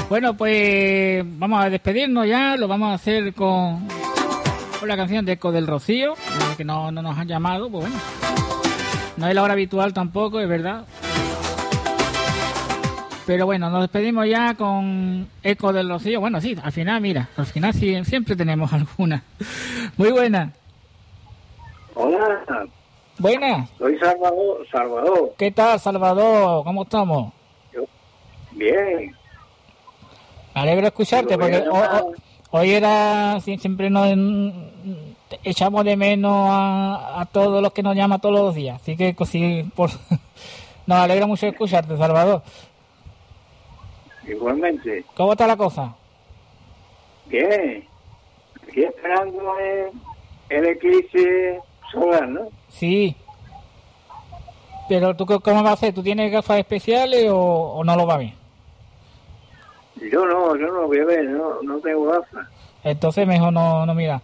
Bueno, pues vamos a despedirnos ya, lo vamos a hacer con la canción de Eco del Rocío, que no nos han llamado, pues bueno, no es la hora habitual tampoco, es verdad. Pero bueno, nos despedimos ya con Eco del Rocío. Bueno, sí, al final, mira, al final sí, siempre tenemos alguna. Muy buena. Hola. Buenas. Soy Salvador. ¿Qué tal, Salvador? ¿Cómo estamos? Bien. Me alegro escucharte porque hoy era, siempre nos echamos de menos a todos los que nos llaman todos los días. Así que nos alegra mucho escucharte, Salvador. Igualmente. ¿Cómo está la cosa? Bien. Aquí esperando el eclipse solar, ¿no? Sí. Pero tú, ¿cómo vas a hacer? ¿Tú tienes gafas especiales o no lo va bien? Yo no voy a ver, no tengo gafas. Entonces mejor no mira.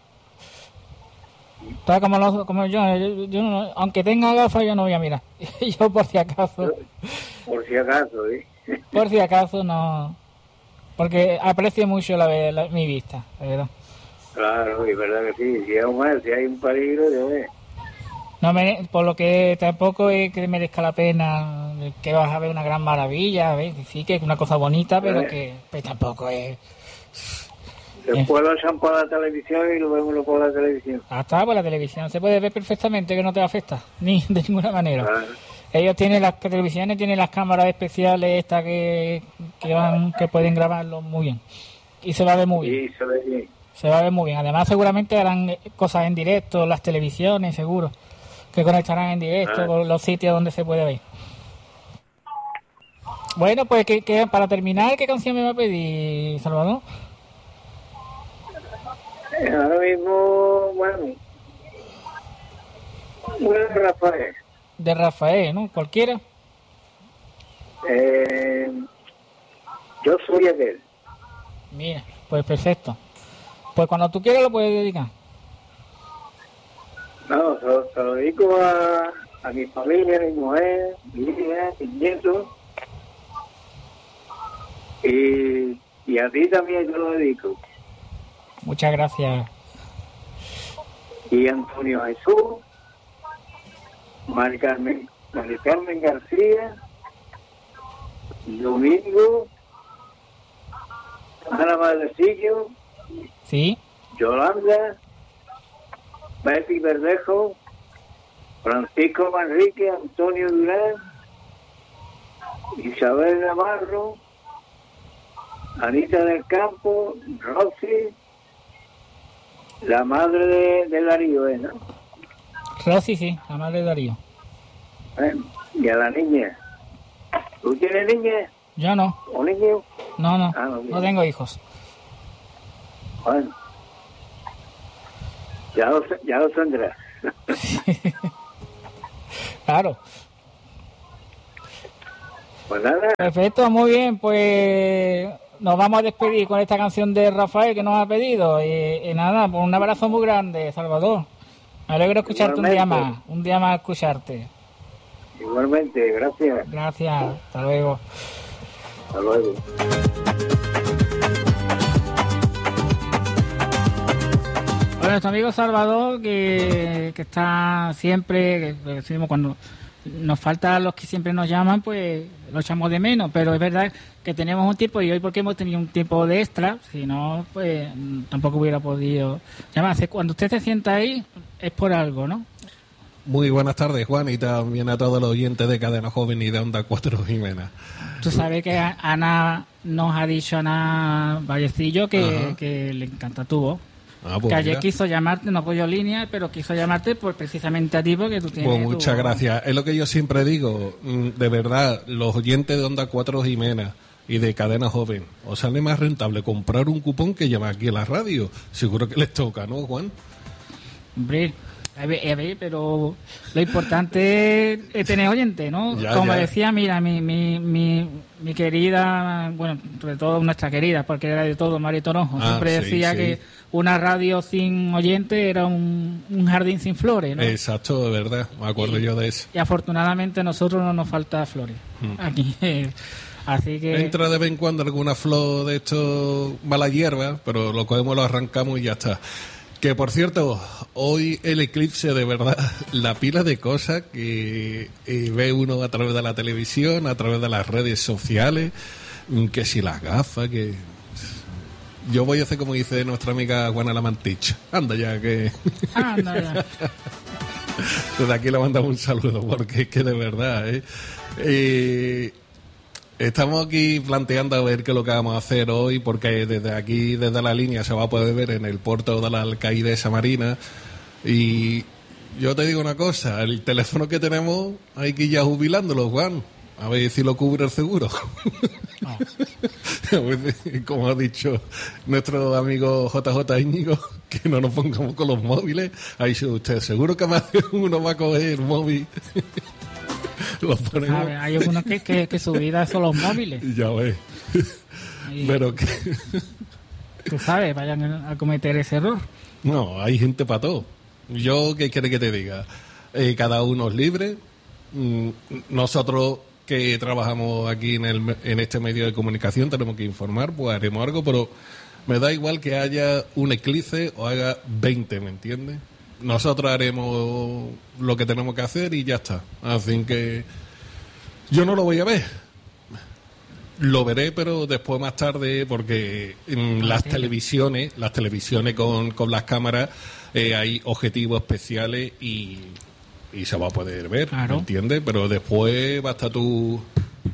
Está como yo no, aunque tenga gafas yo no voy a mirar. Yo por si acaso. Por si acaso, ¿eh? Por si acaso no. Porque aprecio mucho mi vista, de verdad. Claro, es verdad que sí. Si hay un peligro, yo veo. No por lo que tampoco es que merezca la pena, que vas a ver una gran maravilla, ¿ves? Sí que es una cosa bonita, pero que pues, tampoco es... Después lo echan por la televisión y lo vemos por la televisión. Hasta por la televisión se puede ver perfectamente, que no te afecta, ni de ninguna manera. Claro. Ellos tienen las televisiones, tienen las cámaras especiales estas que pueden grabarlo muy bien. Y se va a ver muy bien. Sí, se ve bien. Se va a ver muy bien. Además seguramente harán cosas en directo, las televisiones, seguro. Que conectarán en directo con los sitios donde se puede ver. Bueno, pues que para terminar, ¿qué canción me va a pedir, Salvador? Ahora mismo, bueno, una de Rafael. De Rafael, ¿no? ¿Cualquiera? Yo soy aquel. Mira, pues perfecto. Pues cuando tú quieras lo puedes dedicar. No, se lo dedico a mi familia, a mi mujer, mi hija, mis nietos. Y a ti también yo lo dedico. Muchas gracias. Y Antonio Jesús, Mari Carmen García, Domingo, Ana Madrecillo, ¿Sí? Yolanda, Betty Verdejo, Francisco Manrique, Antonio Durán, Isabel Navarro, Anita del Campo, Rosy, la madre de Darío, ¿no? Rosy, sí, la madre de Darío. Y a la niña. ¿Tú tienes niña? Yo no. ¿O niño? No, no tengo hijos. Bueno. Ya lo tendrás. Claro. Pues nada. Perfecto, muy bien, pues nos vamos a despedir con esta canción de Rafael que nos ha pedido. Y nada, pues un abrazo muy grande, Salvador. Me alegro escucharte un día más escucharte. Igualmente, gracias. Gracias, hasta luego. Hasta luego. Bueno, nuestro amigo Salvador, que está siempre, que decimos cuando nos faltan los que siempre nos llaman, pues lo echamos de menos, pero es verdad que tenemos un tiempo, y hoy porque hemos tenido un tiempo de extra, si no, pues tampoco hubiera podido llamarse. Cuando usted se sienta ahí, es por algo, ¿no? Muy buenas tardes, Juan, y también a todos los oyentes de Cadena Joven y de Onda 4 Jimena. Tú sabes que Ana nos ha dicho, Ana Vallecillo, que le encanta tu voz. Pues que ayer mira, quiso llamarte, no cogió línea, pero quiso llamarte precisamente a ti, porque tú tienes... Pues muchas gracias. Es lo que yo siempre digo, de verdad, los oyentes de Onda 4 Jimena y de Cadena Joven, os sale más rentable comprar un cupón que llamar aquí a la radio. Seguro que les toca, ¿no, Juan? Hombre, a ver, pero lo importante es tener oyentes, ¿no? Como decía, mira, mi querida, bueno, sobre todo nuestra querida, porque era de todo, Mari Toronjo, siempre decía que una radio sin oyentes era un jardín sin flores, ¿no? Exacto, de verdad, me acuerdo yo de eso. Y afortunadamente a nosotros no nos falta flores aquí. Así que... Entra de vez en cuando alguna flor de esto mala hierba, pero lo cogemos, lo arrancamos y ya está. Que por cierto, hoy el eclipse, de verdad, la pila de cosas que ve uno a través de la televisión, a través de las redes sociales, que si las gafas, que... Yo voy a hacer como dice nuestra amiga Juana Lamantich. Anda ya, que... Anda ya. Desde aquí le mandamos un saludo, porque es que de verdad, estamos aquí planteando a ver qué es lo que vamos a hacer hoy, porque desde aquí, desde la línea, se va a poder ver en el puerto de la Alcaidesa Marina. Y yo te digo una cosa, el teléfono que tenemos hay que ir ya jubilándolo, Juan. A ver si lo cubre el seguro. No. Como ha dicho nuestro amigo JJ Íñigo, que no nos pongamos con los móviles. Ha dicho usted, seguro que más de uno va a coger el móvil. Lo ponemos. A ver, hay algunos que su vida son los móviles. Ya ves. Y, Pero que... tú sabes, vayan a cometer ese error. No, hay gente para todo. Yo, ¿qué quiere que te diga? Cada uno es libre. Nosotros que trabajamos aquí en este medio de comunicación tenemos que informar, pues haremos algo, pero me da igual que haya un eclipse o haga 20, ¿me entiendes? Nosotros haremos lo que tenemos que hacer y ya está. Así que yo no lo voy a ver. Lo veré, pero después más tarde, porque en las televisiones con las cámaras hay objetivos especiales y se va a poder ver, claro. ¿me entiendes? Pero después va a estar tú...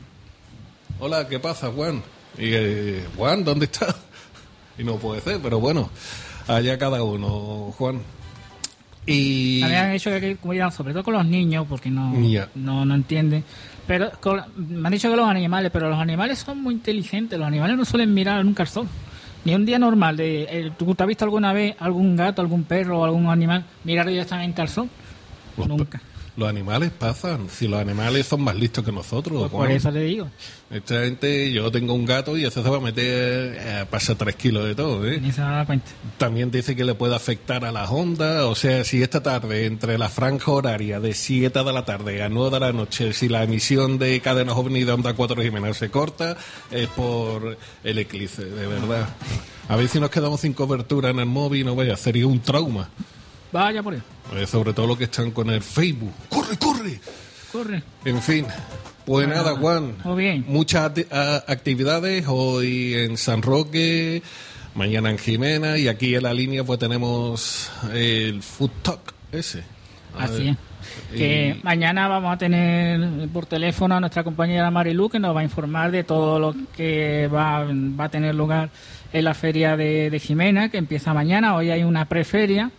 Hola, ¿qué pasa, Juan? Y Juan, ¿dónde estás? Y no puede ser, pero bueno, allá cada uno, Juan. Y... También han hecho que hay que cuidar, sobre todo con los niños, porque no entienden. Pero me han dicho que los animales, pero los animales son muy inteligentes. Los animales no suelen mirar en un calzón. Ni un día normal. ¿Tú te has visto alguna vez algún gato, algún perro o algún animal mirar directamente en calzón? Nunca. Los animales pasan. Si los animales son más listos que nosotros. Pues por eso le digo. Esta gente, yo tengo un gato y ese se va a meter, pasa 3 kilos de todo, Ni se da cuenta. También dice que le puede afectar a las ondas. O sea, si esta tarde, entre la franja horaria de 7 de la tarde a 9 de la noche, si la emisión de Cadenas OVNI de Onda 4 Jiménez se corta, es por el eclipse, de verdad. A ver si nos quedamos sin cobertura en el móvil, no vaya, sería un trauma. Vaya por ahí. Sobre todo los que están con el Facebook. ¡Corre, corre! Corre. En fin, pues nada, Juan. Muy bien. Muchas actividades hoy en San Roque, mañana en Jimena y aquí en la línea pues tenemos el Food Talk ese. Así es. Que mañana vamos a tener por teléfono a nuestra compañera Marilu, que nos va a informar de todo lo que va a tener lugar en la feria de Jimena, que empieza mañana. Hoy hay una preferia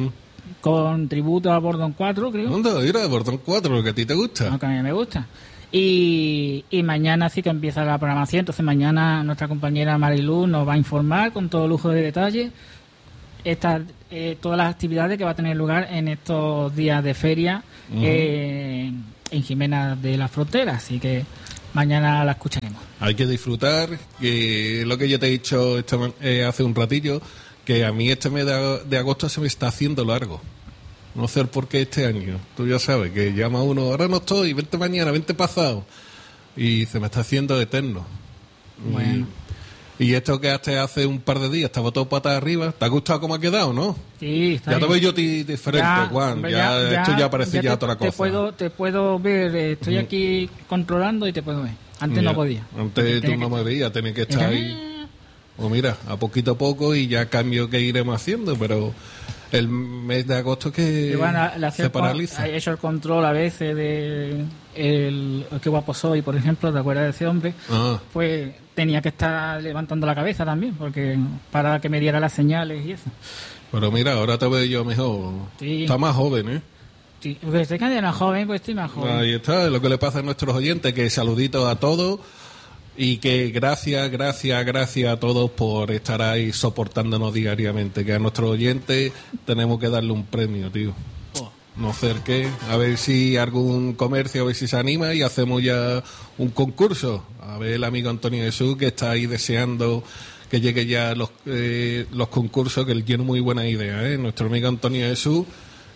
con tributo a Bordón 4, creo. ¿Dónde? Mira, Bordón 4, lo que a ti te gusta. No, que a mí me gusta. Y mañana sí que empieza la programación. Entonces mañana nuestra compañera Marilu nos va a informar con todo lujo de detalle todas las actividades que va a tener lugar en estos días de feria en Jimena de la Frontera. Así que mañana la escucharemos. Hay que disfrutar, que lo que yo te he dicho hace un ratillo, que a mí este mes de agosto se me está haciendo largo. No sé por qué este año. Tú ya sabes que llama uno, ahora no estoy, vente mañana, vente pasado. Y se me está haciendo eterno. Bueno. Y esto que hace un par de días estaba todo patas arriba. ¿Te ha gustado cómo ha quedado, no? Sí, está ya bien. te veo yo diferente, ya, Juan. Esto ya parece ya otra cosa. Te puedo ver, estoy aquí controlando y te puedo ver. Antes no podía. Antes tú no me veías, tenía que estar ahí. O mira, a poco y ya cambio que iremos haciendo, pero el mes de agosto que se paraliza. He hecho el control a veces de qué guapo soy, por ejemplo, ¿te acuerdas de ese hombre? Pues tenía que estar levantando la cabeza también, porque para que me diera las señales y eso. Pero mira, ahora te veo yo mejor. Sí. Está más joven, ¿eh? Sí, porque estoy más joven, pues estoy más joven. Ahí está, lo que le pasa a nuestros oyentes, que saluditos a todos. Y que gracias a todos por estar ahí soportándonos diariamente. Que a nuestros oyentes tenemos que darle un premio, tío. No sé qué. A ver si algún comercio, a ver si se anima y hacemos ya un concurso. A ver el amigo Antonio Jesús, que está ahí deseando que llegue ya los concursos, que él tiene muy buena idea, ¿eh? Nuestro amigo Antonio Jesús,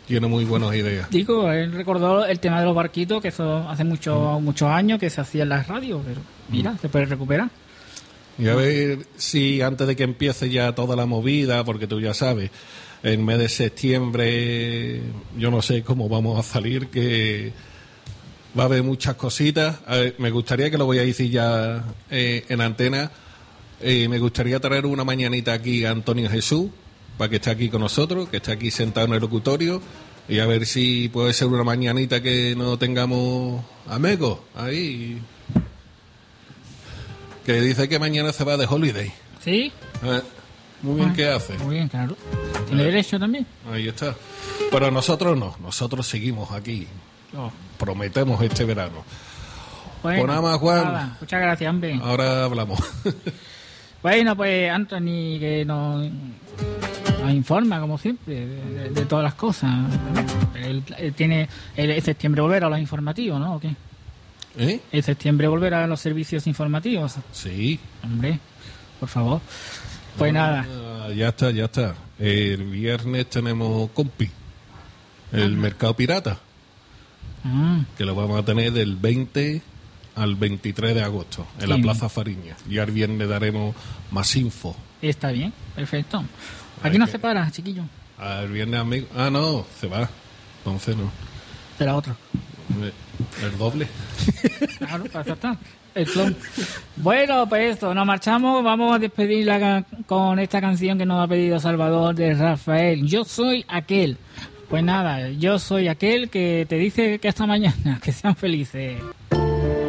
tiene muy buenas ideas. Digo, él recordó el tema de los barquitos, que eso hace muchos años que se hacía en las radios, pero mira, se puede recuperar. Y a ver si antes de que empiece ya toda la movida, porque tú ya sabes, el mes de septiembre, yo no sé cómo vamos a salir, que va a haber muchas cositas. A ver, me gustaría, que lo voy a decir ya en antena, me gustaría traer una mañanita aquí a Antonio Jesús, para que esté aquí con nosotros, que esté aquí sentado en el locutorio, y a ver si puede ser una mañanita que no tengamos amigos ahí. Que dice que mañana se va de holiday. ¿Sí? Muy bien, ¿qué hace? Muy bien, claro. ¿Tiene derecho también? Ahí está. Pero nosotros no, nosotros seguimos aquí. Oh. Prometemos este verano. Bueno, Pues nada más, Juan. nada, muchas gracias, hombre. Ahora hablamos. Bueno, pues Anthony, que nos informa, como siempre, de todas las cosas. Él tiene en septiembre volver a los informativos, ¿no? ¿O qué? En septiembre volverá a los servicios informativos. Sí. Hombre, por favor. Pues nada. Ya está. El viernes tenemos Compi, el mercado pirata, que lo vamos a tener del 20 al 23 de agosto en la Plaza Fariña. Y al viernes daremos más info. Está bien, perfecto. Aquí no se para, chiquillo. Al viernes, amigo. Ah, no, se va. Entonces no. Será otro. El doble. Claro, para estar. El clon. Bueno, pues eso, nos marchamos. Vamos a despedirla con esta canción que nos ha pedido Salvador, de Rafael. Yo soy aquel. Pues nada, yo soy aquel que te dice que hasta mañana, que sean felices.